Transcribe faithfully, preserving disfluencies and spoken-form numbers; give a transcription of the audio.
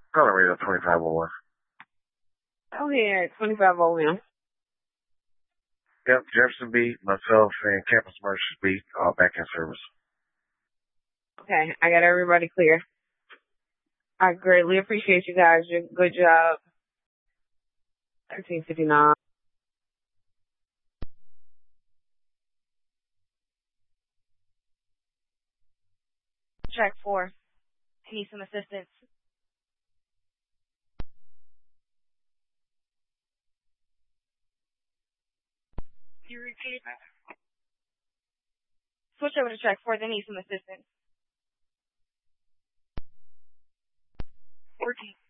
Calling Radio twenty-five oh one. Oh, here, twenty-five oh one. Yep, Jefferson beat, myself, and Campus Merchants beat, all back in service. Okay, I got everybody clear. I greatly appreciate you guys. Good job. thirteen fifty-nine. Track four. I need some assistance. You repeat that? Switch over to track four. They need some assistance. fourteen.